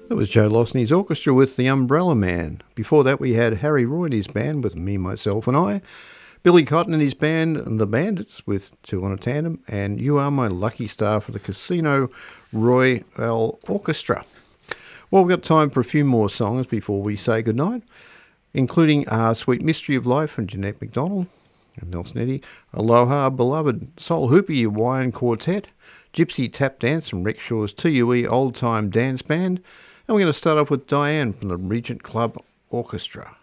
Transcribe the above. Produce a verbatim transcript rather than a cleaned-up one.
That was Joe Loss and his orchestra with The Umbrella Man. Before that we had Harry Roy and his band with Me, Myself and I, Billy Cotton and his band and the Bandits with Two on a Tandem, and You Are My Lucky Star for the Casino Royale Orchestra. Well, we've got time for a few more songs before we say goodnight, including uh, Sweet Mystery of Life from Jeanette MacDonald and Nelson Eddy, Aloha Beloved, Soul Hoopy Hawaiian Quartet, Gypsy Tap Dance from Rex Shaw's T U E Old Time Dance Band, and we're going to start off with Diane from the Regent Club Orchestra.